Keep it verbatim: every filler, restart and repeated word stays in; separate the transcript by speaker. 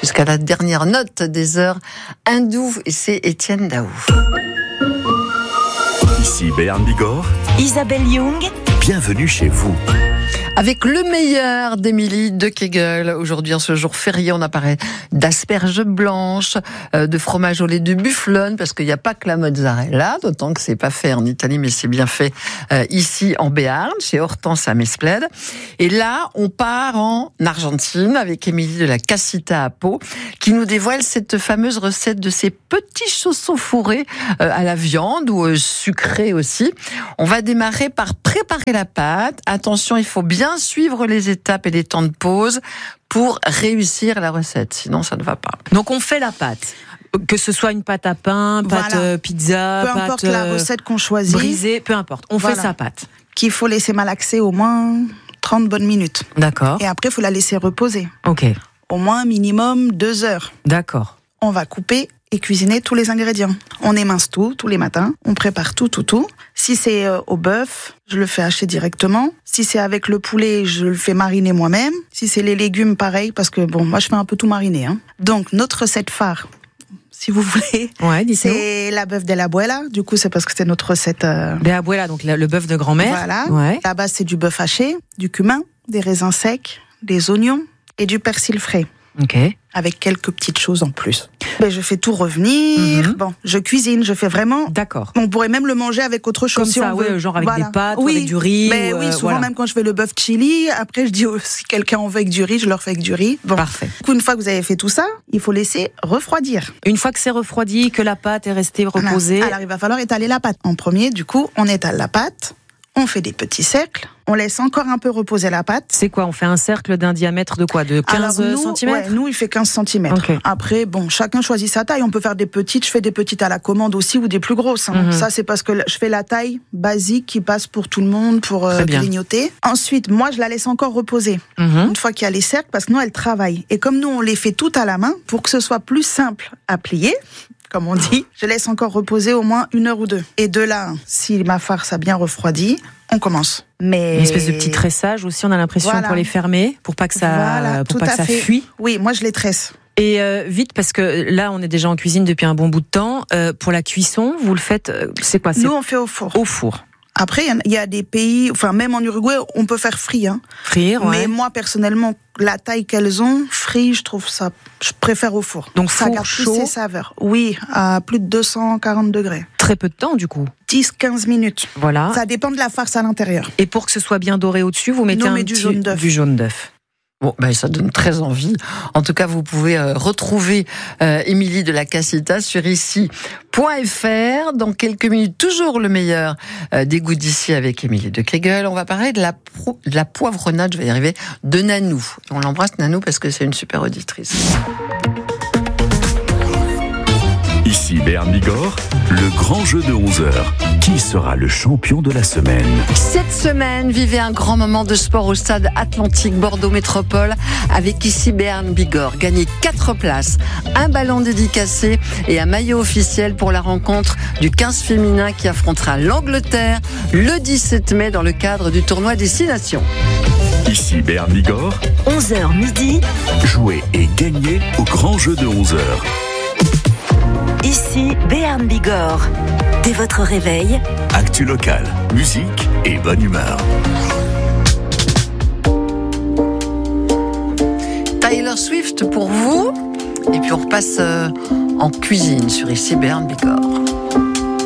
Speaker 1: jusqu'à la dernière note des heures hindoues. Et c'est Étienne Daou.
Speaker 2: Ici Béarn Bigorre,
Speaker 3: Isabelle Young,
Speaker 2: bienvenue chez vous.
Speaker 1: Avec le meilleur d'Émilie de Kegel. Aujourd'hui, en ce jour férié, on a parlé d'asperges blanches, euh, de fromage au lait de bufflone, parce qu'il n'y a pas que la mozzarella, d'autant que c'est pas fait en Italie, mais c'est bien fait euh, ici en Béarn, chez Hortense à Mesplède. Et là, on part en Argentine avec Émilie de la Casita à Pau, qui nous dévoile cette fameuse recette de ces petits chaussons fourrés euh, à la viande ou euh, sucrés aussi. On va démarrer par préparer la pâte. Attention, il faut bien suivre les étapes et les temps de pause pour réussir la recette, sinon ça ne va pas.
Speaker 4: Donc on fait la pâte, que ce soit une pâte à pain, pâte
Speaker 5: Voilà.
Speaker 4: pizza,
Speaker 5: Peu
Speaker 4: pâte
Speaker 5: importe la recette qu'on choisit,
Speaker 4: brisée, peu importe, on
Speaker 5: Voilà.
Speaker 4: fait sa pâte.
Speaker 5: qu'il faut laisser malaxer au moins trente bonnes minutes.
Speaker 4: D'accord,
Speaker 5: Et après, il faut la laisser reposer.
Speaker 4: ok,
Speaker 5: Au moins minimum deux heures.
Speaker 4: d'accord.
Speaker 5: On va couper et cuisiner tous les ingrédients. On émince tout, tous les matins. On prépare tout, tout, tout. Si c'est euh, au bœuf, je le fais hacher directement. Si c'est avec le poulet, je le fais mariner moi-même. Si c'est les légumes, pareil, parce que bon, moi je fais un peu tout mariner. Hein. Donc, notre recette phare, si vous voulez,
Speaker 4: Ouais, dis-nous.
Speaker 5: c'est la bœuf de l'abuela. Du coup, c'est parce que c'est notre recette. Euh...
Speaker 4: De abuela, donc le, le bœuf de grand-mère.
Speaker 5: Voilà.
Speaker 4: Ouais.
Speaker 5: La base, c'est du bœuf haché, du cumin, des raisins secs, des oignons et du persil frais.
Speaker 4: Ok.
Speaker 5: Avec quelques petites choses en plus. Mais je fais tout revenir.
Speaker 4: Mhm.
Speaker 5: Bon, je cuisine, je fais vraiment.
Speaker 4: D'accord.
Speaker 5: On pourrait même le manger avec autre chose
Speaker 4: Comme
Speaker 5: si
Speaker 4: ça,
Speaker 5: on veut.
Speaker 4: ouais, genre avec
Speaker 5: Voilà.
Speaker 4: des pâtes ou
Speaker 5: oui.
Speaker 4: avec du riz.
Speaker 5: Mais
Speaker 4: ou,
Speaker 5: oui,
Speaker 4: euh,
Speaker 5: souvent
Speaker 4: voilà.
Speaker 5: même quand je fais le bœuf chili, après je dis oh, si quelqu'un en veut avec du riz, je leur fais avec du riz. Bon.
Speaker 4: Parfait.
Speaker 5: Du coup, une fois que vous avez fait tout ça, il faut laisser refroidir.
Speaker 4: Une fois que c'est refroidi, que la pâte est restée reposée.
Speaker 5: Voilà. Alors il va falloir étaler la pâte. En premier, du coup, on étale la pâte, on fait des petits cercles, on laisse encore un peu reposer la pâte.
Speaker 4: C'est quoi? On fait un cercle d'un diamètre de quoi? De quinze
Speaker 5: Alors, nous,
Speaker 4: centimètres?
Speaker 5: ouais, nous, il fait quinze centimètres.
Speaker 4: Ok.
Speaker 5: Après, bon, chacun choisit sa taille. On peut faire des petites. Je fais des petites à la commande aussi ou des plus grosses. Hein.
Speaker 4: Mhm.
Speaker 5: Ça, c'est parce que je fais la taille basique qui passe pour tout le monde, pour euh,
Speaker 4: Très bien.
Speaker 5: grignoter. Ensuite, moi, je la laisse encore reposer.
Speaker 4: Mhm.
Speaker 5: Une fois qu'il y a les cercles, parce que nous, elle travaille. Et comme nous, on les fait toutes à la main, pour que ce soit plus simple à plier, comme on dit, je laisse encore reposer au moins une heure ou deux. Et de là, si ma farce a bien refroidi, on commence. Mais
Speaker 4: Une espèce de petit tressage aussi, on a l'impression,
Speaker 5: Voilà.
Speaker 4: pour les fermer, pour pas que ça,
Speaker 5: Voilà,
Speaker 4: pour
Speaker 5: tout
Speaker 4: pas que
Speaker 5: à
Speaker 4: ça
Speaker 5: fait.
Speaker 4: fuit.
Speaker 5: Oui, moi, je les tresse.
Speaker 4: Et euh, vite, parce que là, on est déjà en cuisine depuis un bon bout de temps. Euh, pour la cuisson, vous le faites, euh, c'est quoi? C'est
Speaker 5: Nous, on fait au four.
Speaker 4: au four.
Speaker 5: Après, il y en- il y, a des pays, enfin même en Uruguay, on peut faire frit. Hein.
Speaker 4: Frire, ouais.
Speaker 5: Mais moi, personnellement, la taille qu'elles ont, frit, je trouve ça, je préfère au four.
Speaker 4: Donc,
Speaker 5: ça
Speaker 4: four
Speaker 5: garde plus
Speaker 4: chaud.
Speaker 5: ses saveurs. Oui, à plus de deux cent quarante degrés.
Speaker 4: Très peu de temps, du coup.
Speaker 5: dix à quinze minutes.
Speaker 4: Voilà.
Speaker 5: Ça dépend de la farce à l'intérieur.
Speaker 4: Et pour que ce soit bien doré au-dessus, vous mettez
Speaker 5: Nous, on
Speaker 4: un
Speaker 5: met du
Speaker 4: petit-
Speaker 5: jaune d'œuf.
Speaker 4: du jaune d'œuf.
Speaker 1: Bon, ben ça donne très envie. En tout cas, vous pouvez euh, retrouver euh, Émilie de la Casita sur ici point f r. Dans quelques minutes, toujours le meilleur euh, des goûts d'ici avec Émilie de Kegel. On va parler de la, pro- de la poivronnade, je vais y arriver, de Nanou. On l'embrasse, Nanou, parce que c'est une super auditrice.
Speaker 2: Ici Béarn Bigorre, le grand jeu de onze heures. Qui sera le champion de la semaine?
Speaker 1: Cette semaine, vivez un grand moment de sport au stade Atlantique Bordeaux Métropole avec ici Béarn Bigorre. Gagnez quatre places, un ballon dédicacé et un maillot officiel pour la rencontre du quinze féminin qui affrontera l'Angleterre le dix-sept mai dans le cadre du tournoi Destination.
Speaker 2: Ici Béarn Bigorre,
Speaker 3: onze heures midi.
Speaker 2: jouez et gagnez au grand jeu de onze heures.
Speaker 3: Ici Béarn Bigorre. Dès votre réveil,
Speaker 2: Actu local, musique et bonne humeur.
Speaker 1: Taylor Swift pour vous. Et puis on repasse euh, en cuisine sur ici Béarn Bigorre.